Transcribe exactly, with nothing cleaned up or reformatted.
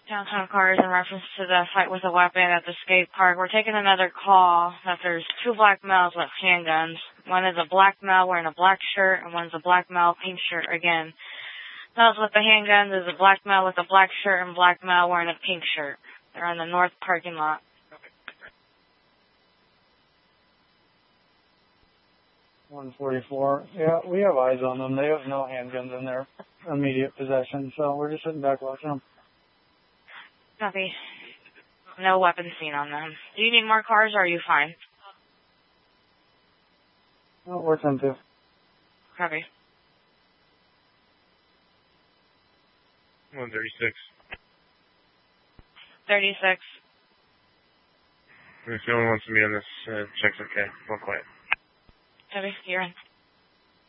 Downtown cars in reference to the fight with a weapon at the skate park. We're taking another call that there's two black males with handguns. One is a black male wearing a black shirt, and one's a black male, pink shirt. Again, males with the handguns is a black male with a black shirt and black male wearing a pink shirt. They're in the north parking lot. one forty-four. Yeah, we have eyes on them. They have no handguns in their immediate possession, so we're just sitting back watching them. Copy. No weapons seen on them. Do you need more cars, or are you fine? No, we're ten two. Copy. one thirty-six. thirty-six. If no one wants to meet on this, uh, check's okay. One quiet. Copy. You're in.